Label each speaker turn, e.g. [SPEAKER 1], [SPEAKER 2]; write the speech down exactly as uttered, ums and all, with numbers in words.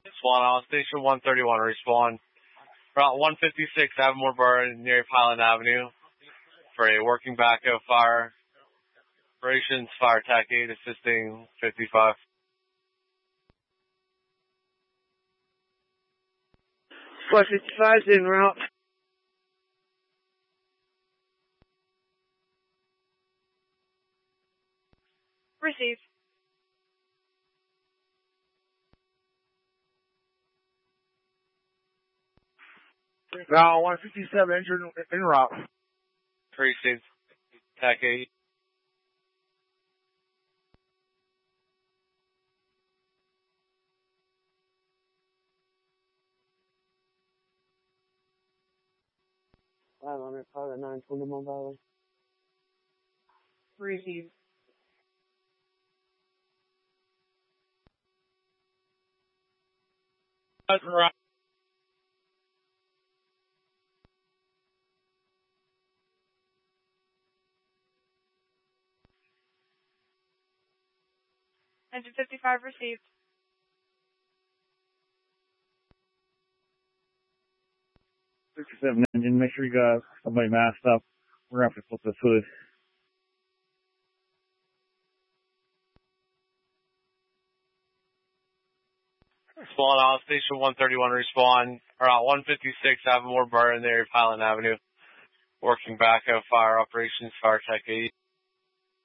[SPEAKER 1] Swan Island Station one thirty-one, respawn. Route one fifty-six, Avamore Bar near Highland Avenue for a working backhoe fire. Operations Fire Tech eight assisting fifty-five.
[SPEAKER 2] four fifty-five is en route.
[SPEAKER 3] Received.
[SPEAKER 2] Route one fifty-seven, engine en route.
[SPEAKER 1] Received. Tech eight.
[SPEAKER 2] five hundred, pilot nine twenty Mobile.
[SPEAKER 3] Received.
[SPEAKER 2] That's right.
[SPEAKER 3] Engine fifty-five received.
[SPEAKER 4] sixty-seven engine, make sure you got somebody masked up. We're going to have to flip this hood.
[SPEAKER 1] Swan Island Station one thirty-one, respawn. Route one fifty-six, Avamore Bar in the area of Highland Avenue. Working backhoe fire. Operations Fire Tech eight.